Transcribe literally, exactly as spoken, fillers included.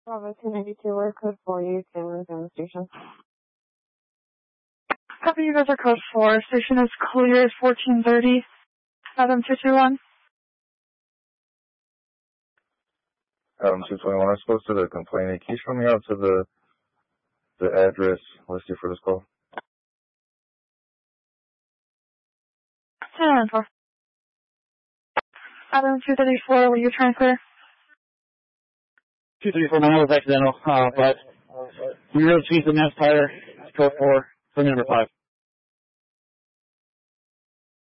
Bravo two ninety-two, we're code four, you can resume the station. Copy, you guys are code four. Station is clear, fourteen thirty. Adam two two one. Adam two twenty-one, I spoke to the complainant. Can you show me out to the the address listed for this call? ten four. Adam two thirty-four, will you try and clear? two thirty-four, my name was accidental, uh, but we really changed the mass tire, code four, for number five.